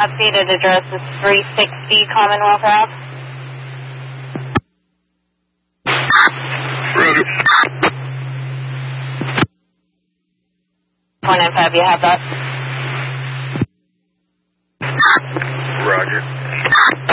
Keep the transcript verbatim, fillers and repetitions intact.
Updated address is three sixty Commonwealth Ave. Roger. one nine five, you have that? Roger.